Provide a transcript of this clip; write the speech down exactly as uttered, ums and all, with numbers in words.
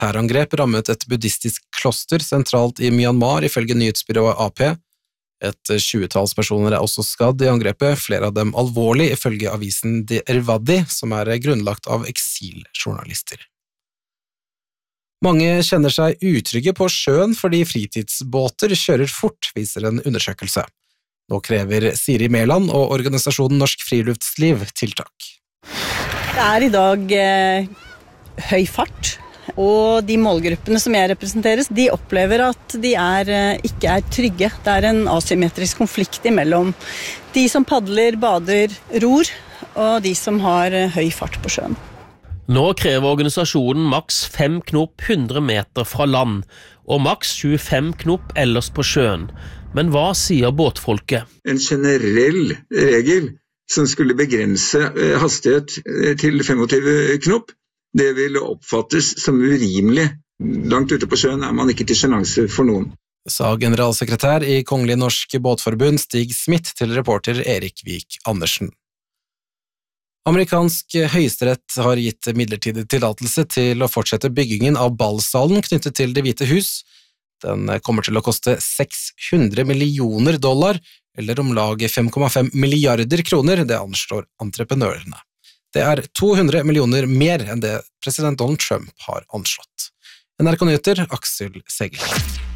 Terrorangrep rammet et buddhistisk kloster sentralt i Myanmar, ifølge nyhetsbyrået A P. Et tjuetalls personer er også skadd i angrepet, flere av dem alvorlig, ifølge avisen The Irrawaddy, som er grunnlagt av eksiljournalister. Mange kjenner seg utrygge på sjøen fordi fritidsbåter kjører fort, viser en undersøkelse. Nå krever Siri Mæland og organisasjonen Norsk Friluftsliv tiltak. Det er i dag eh, høy fart, og de målgruppene som jeg representerer, de opplever at de er, eh, ikke er trygge. Det er en asymmetrisk konflikt mellom de som padler, bader, ror, og de som har eh, høy fart på sjøen. Nå krever organisasjonen maks fem knop hundre meter fra land, og maks tjuefem knop ellers på sjøen. Men hva sier båtfolket? En generell regel som skulle begrense hastighet til femogtyve knop, det vil oppfattes som urimelig. Langt ute på sjøen er man ikke til sjenanse for noen. Sa generalsekretær i Kongelig Norsk Båtforbund Stig Smith til reporter Erik Vik Andersen. Amerikansk høyesterett har gitt midlertidig tillatelse til å fortsette byggingen av ballsalen knyttet til Det hvite hus. Den kommer til å koste seks hundre millioner dollar, eller om lag fem komma fem milliarder kroner, det anslår entreprenørene. Det er to hundre millioner mer enn det president Donald Trump har anslått. N R K Nyheter, Aksel Segel.